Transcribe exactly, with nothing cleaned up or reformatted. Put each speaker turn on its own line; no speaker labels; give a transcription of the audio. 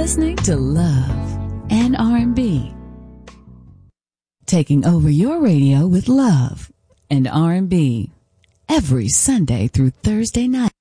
listening to Love and R and B. Taking over your radio with Love and R and B every Sunday through Thursday night.